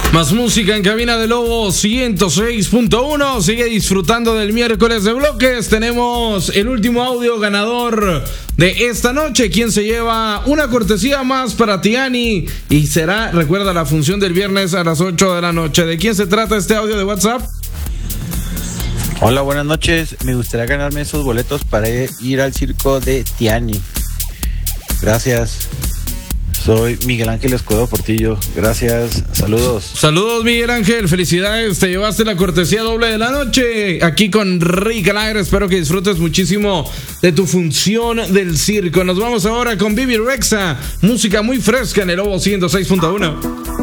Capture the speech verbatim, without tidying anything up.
Más música en cabina de Lobo ciento seis punto uno. Sigue disfrutando del miércoles de bloques. Tenemos el último audio ganador de esta noche, quien se lleva una cortesía más para Tiani. Y será, recuerda, la función del viernes a las ocho de la noche. ¿De quién se trata este audio de WhatsApp? Hola, buenas noches. Me gustaría ganarme esos boletos para ir al circo de Tiani. Gracias. Soy Miguel Ángel Escobedo Portillo. Gracias. Saludos. Saludos, Miguel Ángel. Felicidades. Te llevaste la cortesía doble de la noche aquí con Rick al aire. Espero que disfrutes muchísimo de tu función del circo. Nos vamos ahora con Bibi Rexha. Música muy fresca en el Lobo ciento seis punto uno.